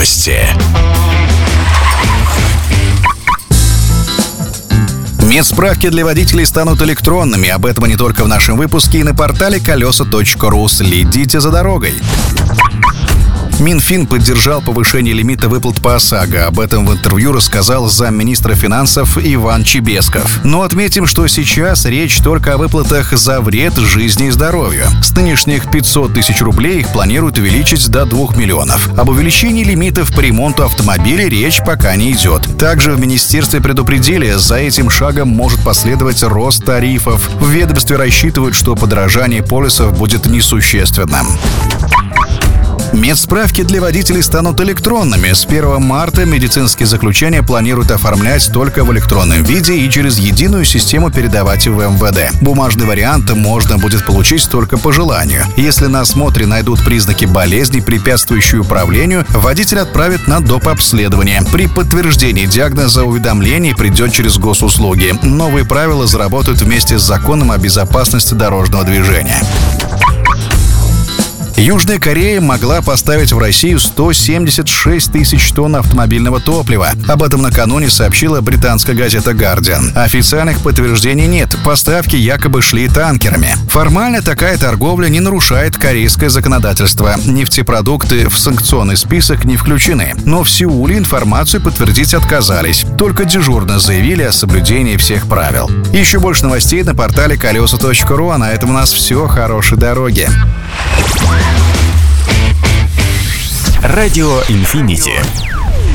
Новости. Медсправки для водителей станут электронными. Об этом не только в нашем выпуске и на портале колеса.ру. Следите за дорогой. Минфин поддержал повышение лимита выплат по ОСАГО. Об этом в интервью рассказал замминистра финансов Иван Чебесков. Но отметим, что сейчас речь только о выплатах за вред жизни и здоровью. С нынешних 500 тысяч рублей их планируют увеличить до 2 миллионов. Об увеличении лимитов по ремонту автомобилей речь пока не идет. Также в министерстве предупредили, за этим шагом может последовать рост тарифов. В ведомстве рассчитывают, что подорожание полисов будет несущественным. Медсправки для водителей станут электронными. С 1 марта медицинские заключения планируют оформлять только в электронном виде и через единую систему передавать в МВД. Бумажный вариант можно будет получить только по желанию. Если на осмотре найдут признаки болезни, препятствующие управлению, водитель отправит на доп. Обследование. При подтверждении диагноза уведомление придет через госуслуги. Новые правила заработают вместе с законом о безопасности дорожного движения. Южная Корея могла поставить в Россию 176 тысяч тонн автомобильного топлива. Об этом накануне сообщила британская газета «Гардиан». Официальных подтверждений нет. Поставки якобы шли танкерами. Формально такая торговля не нарушает корейское законодательство. Нефтепродукты в санкционный список не включены. Но в Сеуле информацию подтвердить отказались. Только дежурно заявили о соблюдении всех правил. Еще больше новостей на портале колеса.ру. А на этом у нас все. Хорошей дороги. Радио Инфинити.